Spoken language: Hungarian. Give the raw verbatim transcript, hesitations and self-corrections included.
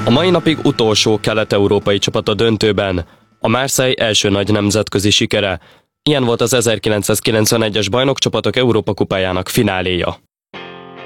A mai napig utolsó kelet-európai csapat a döntőben, a Marseille első nagy nemzetközi sikere. Ilyen volt az ezerkilencszázkilencvenegyes bajnokcsapatok Európa kupájának fináléja.